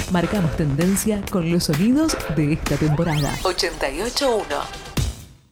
Marcamos tendencia con los sonidos de esta temporada. 88.1